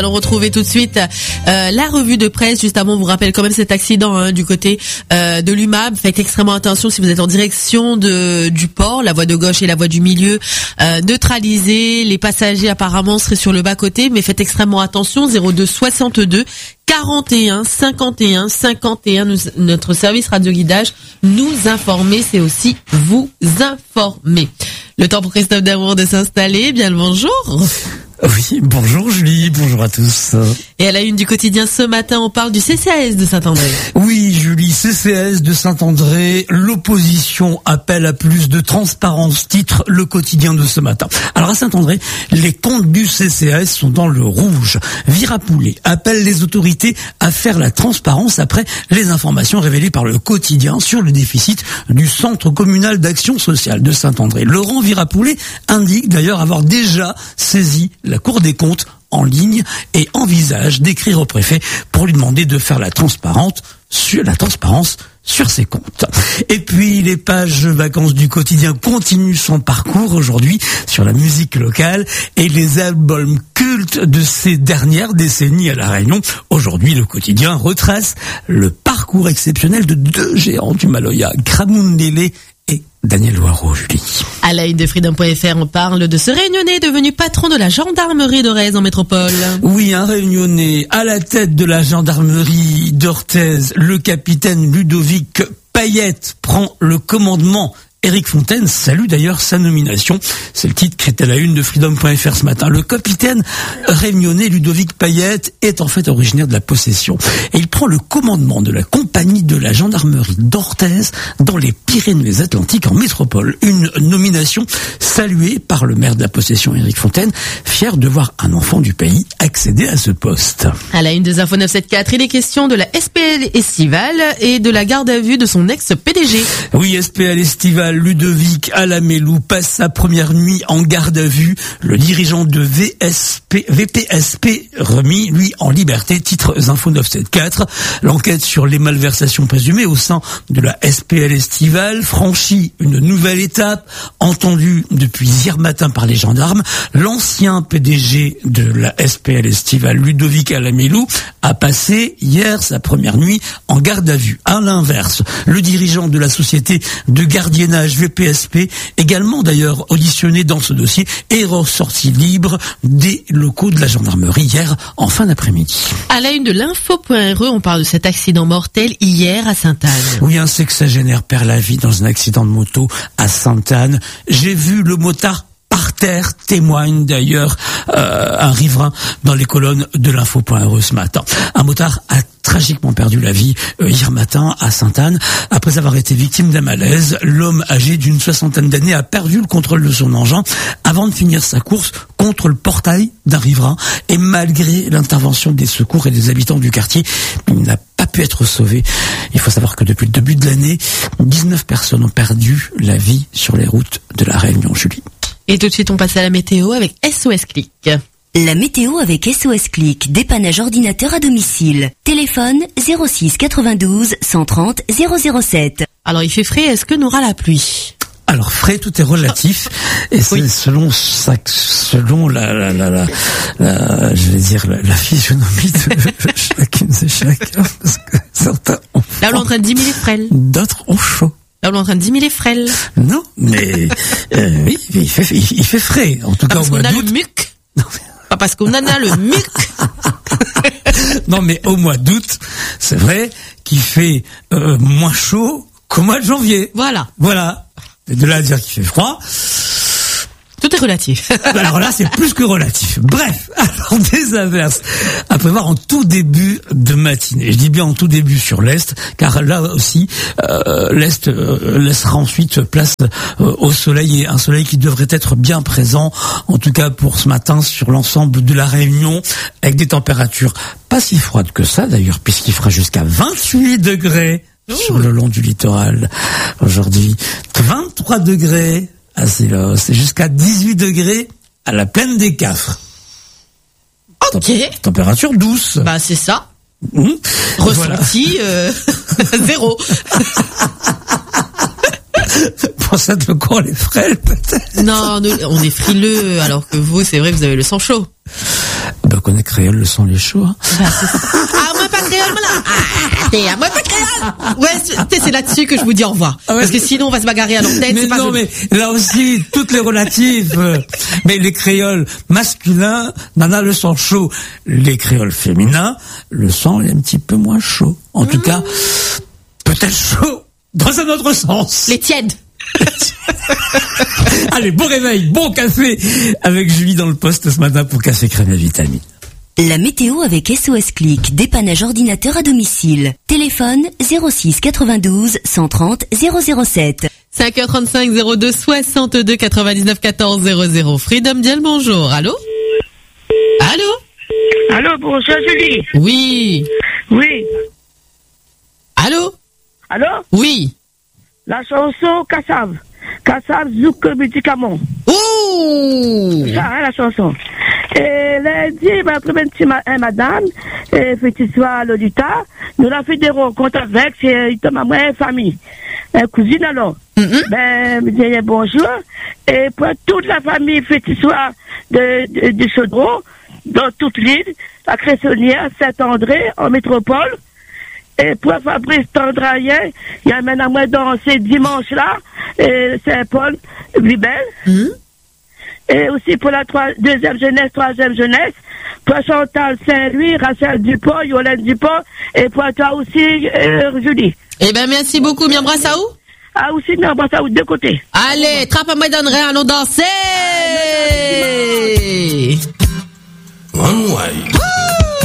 Allons retrouver tout de suite la revue de presse. Juste avant, on vous rappelle quand même cet accident du côté de l'UMAB. Faites extrêmement attention si vous êtes en direction du port, la voie de gauche et la voie du milieu neutralisée. Les passagers apparemment seraient sur le bas-côté, mais faites extrêmement attention. 02 62 41 51 51. Notre service radio-guidage nous informer, c'est aussi vous informer. Le temps pour Christophe Damour de s'installer. Bien le bonjour. Oui, bonjour Julie, bonjour à tous. Et à la une du quotidien ce matin, on parle du CCAS de Saint-André. Oui Julie, CCAS de Saint-André, l'opposition appelle à plus de transparence, titre le quotidien de ce matin. Alors à Saint-André, les comptes du CCAS sont dans le rouge. Virapoulet appelle les autorités à faire la transparence après les informations révélées par le quotidien sur le déficit du Centre communal d'action sociale de Saint-André. Laurent Virapoulet indique d'ailleurs avoir déjà saisi la Cour des comptes en ligne et envisage d'écrire au préfet pour lui demander de faire la transparence sur ses comptes. Et puis les pages vacances du quotidien continuent son parcours aujourd'hui sur la musique locale et les albums cultes de ces dernières décennies à La Réunion. Aujourd'hui, le quotidien retrace le parcours exceptionnel de deux géants du Maloya, Kramundele et Daniel Loireau, Julie. À la une de Freedom.fr, on parle de ce Réunionnais devenu patron de la gendarmerie d'Orthez en métropole. Oui, un Réunionnais à la tête de la gendarmerie d'Orthez, le capitaine Ludovic Payette prend le commandement. Éric Fontaine salue d'ailleurs sa nomination. C'est le titre qui est à la une de Freedom.fr ce matin. Le capitaine réunionnais Ludovic Payette est en fait originaire de la Possession. Et il prend le commandement de la compagnie de la gendarmerie d'Orthez dans les Pyrénées-Atlantiques en métropole. Une nomination saluée par le maire de la Possession, Éric Fontaine, fier de voir un enfant du pays accéder à ce poste. À la une des Infos 974, il est question de la SPL estivale et de la garde à vue de son ex-PDG. Oui, SPL estivale. Ludovic Alamélou passe sa première nuit en garde à vue. Le dirigeant de VPSP remis, lui, en liberté. Titre Info 974. L'enquête sur les malversations présumées au sein de la SPL estivale franchit une nouvelle étape. Entendu depuis hier matin par les gendarmes, l'ancien PDG de la SPL estivale, Ludovic Alamélou, a passé hier sa première nuit en garde à vue. À l'inverse, le dirigeant de la société de gardiennage VPSP, également d'ailleurs auditionné dans ce dossier, est ressorti libre des locaux de la gendarmerie hier en fin d'après-midi. À la une de l'info.re, on parle de cet accident mortel hier à Sainte-Anne. Oui, un sexagénaire perd la vie dans un accident de moto à Sainte-Anne. J'ai vu le motard par terre, témoigne d'ailleurs un riverain dans les colonnes de l'info.re ce matin. Un motard a tragiquement perdu la vie hier matin à Sainte-Anne. Après avoir été victime d'un malaise, l'homme âgé d'une 60aine d'années a perdu le contrôle de son engin avant de finir sa course contre le portail d'un riverain. Et malgré l'intervention des secours et des habitants du quartier, il n'a pas pu être sauvé. Il faut savoir que depuis le début de l'année, 19 personnes ont perdu la vie sur les routes de La Réunion, Julie. Et tout de suite, on passe à la météo avec SOS Click. La météo avec SOS Click, dépannage ordinateur à domicile. Téléphone 06 92 130 007. Alors, il fait frais, est-ce que nous aura la pluie? Alors frais, tout est relatif et c'est selon la physionomie de chacune et chacun, parce que certains ont là, on est en train de diminuer frêle. D'autres ont chaud. Là, on est en train de diminuer frêle. Non, mais oui, il fait frais. En tout cas, parce qu'on a le muc. Pas parce qu'on en a le muc. Non, mais au mois d'août, c'est vrai qu'il fait moins chaud qu'au mois de janvier. Voilà. Et de là à dire qu'il fait froid, tout est relatif. Alors là, c'est plus que relatif. Bref, alors des averses à prévoir en tout début de matinée. Je dis bien en tout début sur l'Est, car là aussi, l'Est laissera ensuite place au soleil, et un soleil qui devrait être bien présent, en tout cas pour ce matin, sur l'ensemble de la Réunion, avec des températures pas si froides que ça d'ailleurs, puisqu'il fera jusqu'à 28 degrés sur le long du littoral. Aujourd'hui, 23 degrés à Sélos, c'est jusqu'à 18 degrés à la plaine des Cafres. Ok. Température douce. Bah, c'est ça. Ressenti, voilà. 0. Pour ça, de quoi les frêles, peut-être? Non, on est frileux, alors que vous, c'est vrai, vous avez le sang chaud. Ben, on connaît créole, le son, les chauds, hein. Ah, moi pas créole, voilà. Moi pas créole. Ouais, c'est là-dessus que je vous dis au revoir. Ah ouais. Parce que sinon, on va se bagarrer à l'antenne. Mais c'est pas non, joli. mais là aussi, toutes les relatives. Mais les créoles masculins, nana, le sang chaud. Les créoles féminins, le sang est un petit peu moins chaud. En tout cas, peut-être chaud dans un autre sens. Les tièdes. Allez, bon réveil, bon café avec Julie dans le poste ce matin pour Café Crème et Vitamine. La météo avec SOS Click, dépannage ordinateur à domicile. Téléphone 06 92 130 007. 5h35 02 62 99 14 00. Freedom Dial, bonjour. Allô? Allô? Allô, bonjour Julie. Oui. Oui. Allô? Allô? Oui. La chanson Kassav. Kassav Zouk Médicament. Ouh! Ça, hein, la chanson. Et lundi, ma première madame, petite soeur Lolita, nous avons fait des rencontres avec, c'est ma mère famille. Cousine alors. Ben, je dis bonjour. Et pour toute la famille, petite soeur de Chaudron, dans toute l'île, à Cressonnière, Saint-André, en métropole. Et pour Fabrice Tandrayen, il y a maintenant moi dans ces dimanches-là, Saint-Paul, Vibel. Et aussi pour la deuxième jeunesse, troisième jeunesse, pour Chantal Saint-Louis, Rachel Dupont, Yolène Dupont, et pour toi aussi, Julie. Eh ben, merci beaucoup. Bien brasse à où? Ah, aussi, mais embrasse à vous de deux côtés. Allez, trappe à moi donnerai, allons danser! One way.